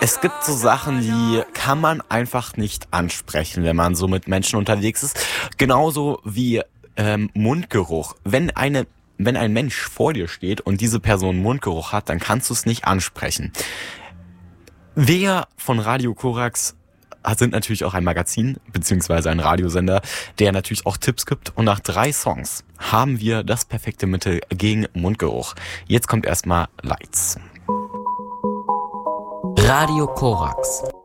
Es gibt so Sachen, die kann man einfach nicht ansprechen, wenn man so mit Menschen unterwegs ist. Genauso wie Mundgeruch. Wenn ein Mensch vor dir steht und diese Person Mundgeruch hat, dann kannst du es nicht ansprechen. Wir von Radio Korax sind natürlich auch ein Magazin bzw. ein Radiosender, der natürlich auch Tipps gibt. Und nach 3 Songs haben wir das perfekte Mittel gegen Mundgeruch. Jetzt kommt erstmal Lights. Radio Korax.